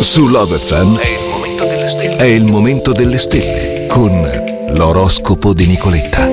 Su Love FM è il momento delle stelle con l'oroscopo di Nicoletta.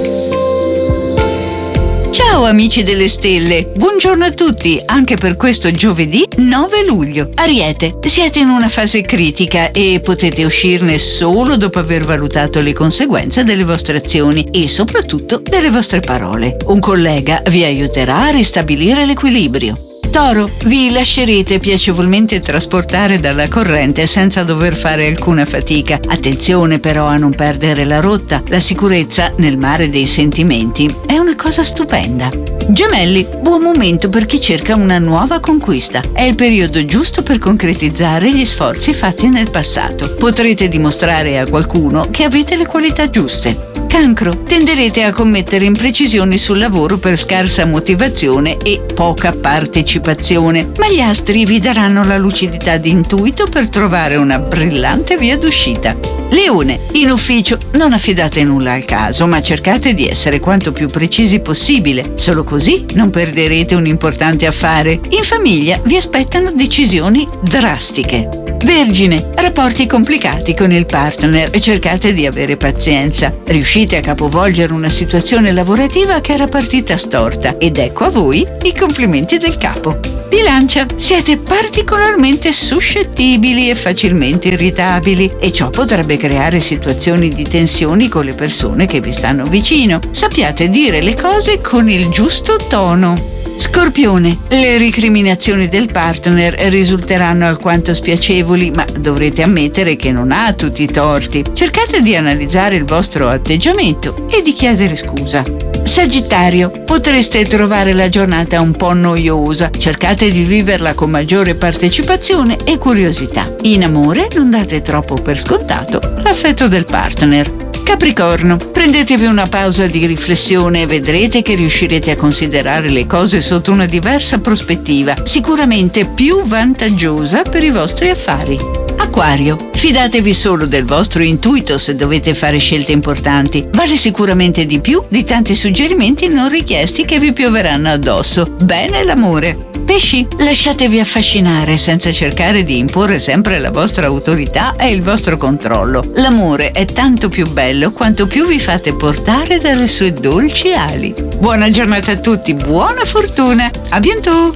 Ciao amici delle stelle, buongiorno a tutti, anche per questo giovedì 9 luglio. Ariete, siete in una fase critica e potete uscirne solo dopo aver valutato le conseguenze delle vostre azioni e soprattutto delle vostre parole. Un collega vi aiuterà a ristabilire l'equilibrio. Toro, vi lascerete piacevolmente trasportare dalla corrente senza dover fare alcuna fatica. Attenzione però a non perdere la rotta. La sicurezza nel mare dei sentimenti è una cosa stupenda. Gemelli, buon momento per chi cerca una nuova conquista. È il periodo giusto per concretizzare gli sforzi fatti nel passato. Potrete dimostrare a qualcuno che avete le qualità giuste. Cancro, tenderete a commettere imprecisioni sul lavoro per scarsa motivazione e poca partecipazione, ma gli astri vi daranno la lucidità di intuito per trovare una brillante via d'uscita. Leone, in ufficio non affidate nulla al caso, ma cercate di essere quanto più precisi possibile, solo così non perderete un importante affare. In famiglia vi aspettano decisioni drastiche. Vergine, rapporti complicati con il partner, cercate di avere pazienza. Riuscite a capovolgere una situazione lavorativa che era partita storta ed ecco a voi i complimenti del capo. Bilancia, siete particolarmente suscettibili e facilmente irritabili e ciò potrebbe creare situazioni di tensioni con le persone che vi stanno vicino. Sappiate dire le cose con il giusto tono. Scorpione, le recriminazioni del partner risulteranno alquanto spiacevoli, ma dovrete ammettere che non ha tutti i torti. Cercate di analizzare il vostro atteggiamento e di chiedere scusa. Sagittario, potreste trovare la giornata un po' noiosa. Cercate di viverla con maggiore partecipazione e curiosità. In amore non date troppo per scontato l'affetto del partner. Capricorno, prendetevi una pausa di riflessione e vedrete che riuscirete a considerare le cose sotto una diversa prospettiva, sicuramente più vantaggiosa per i vostri affari. Acquario, fidatevi solo del vostro intuito se dovete fare scelte importanti. Vale sicuramente di più di tanti suggerimenti non richiesti che vi pioveranno addosso. Bene l'amore. Pesci, lasciatevi affascinare senza cercare di imporre sempre la vostra autorità e il vostro controllo. L'amore è tanto più bello quanto più vi fate portare dalle sue dolci ali. Buona giornata a tutti, buona fortuna, a bientôt!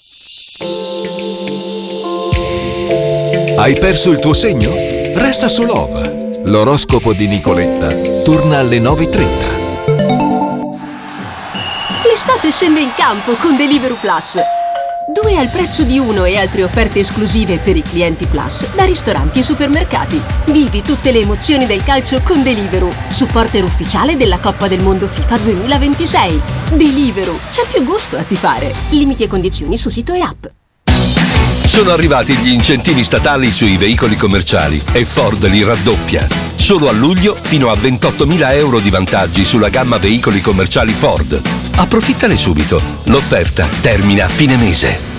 Hai perso il tuo segno? Resta su Love. L'oroscopo di Nicoletta torna alle 9:30. L'estate scende in campo con Deliveroo Plus. 2 al prezzo di 1 e altre offerte esclusive per i clienti Plus da ristoranti e supermercati. Vivi tutte le emozioni del calcio con Deliveroo, supporter ufficiale della Coppa del Mondo FIFA 2026. Deliveroo, c'è più gusto a tifare. Limiti e condizioni su sito e app. Sono arrivati gli incentivi statali sui veicoli commerciali e Ford li raddoppia. Solo a luglio fino a 28.000 euro di vantaggi sulla gamma veicoli commerciali Ford. Approfittane subito. L'offerta termina a fine mese.